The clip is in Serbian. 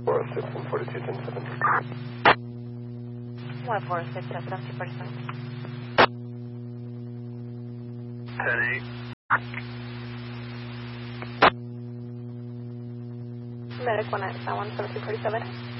406 and 421070. 146 and 70%. 10-8. Medic 1 at 17247.